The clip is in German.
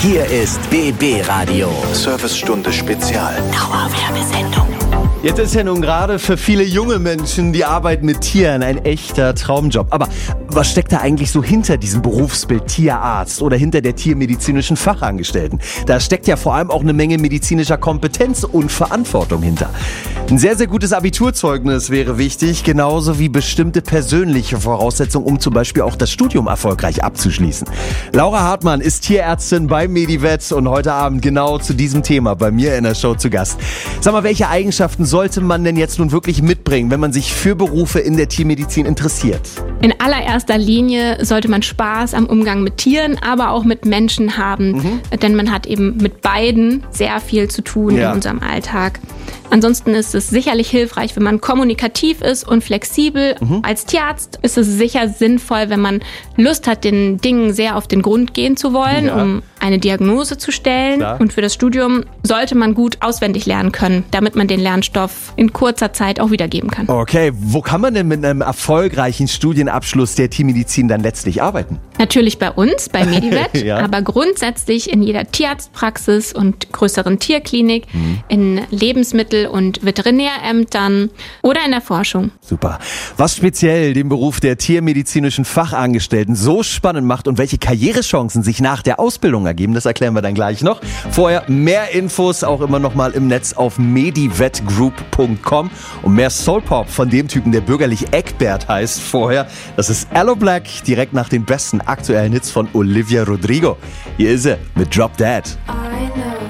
Hier ist BB Radio. Servicestunde Spezial. Dauerwerbesendung. Jetzt ist ja nun gerade für viele junge Menschen die Arbeit mit Tieren ein echter Traumjob. Aber was steckt da eigentlich so hinter diesem Berufsbild Tierarzt oder hinter der tiermedizinischen Fachangestellten? Da steckt ja vor allem auch eine Menge medizinischer Kompetenz und Verantwortung hinter. Ein sehr, sehr gutes Abiturzeugnis wäre wichtig, genauso wie bestimmte persönliche Voraussetzungen, um zum Beispiel auch das Studium erfolgreich abzuschließen. Laura Hartmann ist Tierärztin bei Medivet und heute Abend genau zu diesem Thema bei mir in der Show zu Gast. Sag mal, welche Eigenschaften sollte man denn jetzt nun wirklich mitbringen, wenn man sich für Berufe in der Tiermedizin interessiert? In allererster Linie sollte man Spaß am Umgang mit Tieren, aber auch mit Menschen haben, denn man hat eben mit beiden sehr viel zu tun in unserem Alltag. Ansonsten ist es sicherlich hilfreich, wenn man kommunikativ ist und flexibel. Als Tierarzt ist es sicher sinnvoll, wenn man Lust hat, den Dingen sehr auf den Grund gehen zu wollen, um eine Diagnose zu stellen. Klar. Und für das Studium sollte man gut auswendig lernen können, damit man den Lernstoff in kurzer Zeit auch wiedergeben kann. Okay, wo kann man denn mit einem erfolgreichen Studienabschluss der Tiermedizin dann letztlich arbeiten? Natürlich bei uns, bei Medivet, Ja. aber grundsätzlich in jeder Tierarztpraxis und größeren Tierklinik, in Lebensmittel- und Veterinärämtern oder in der Forschung. Super. Was speziell den Beruf der tiermedizinischen Fachangestellten so spannend macht und welche Karrierechancen sich nach der Ausbildung ergeben, das erklären wir dann gleich noch. Vorher mehr Infos auch immer noch mal im Netz auf medivetgroup.com und mehr Soulpop von dem Typen, der bürgerlich Eckbert heißt vorher. Das ist Aloe Black, direkt nach den besten aktuellen Hits von Olivia Rodrigo. Hier ist er mit Drop Dead. I know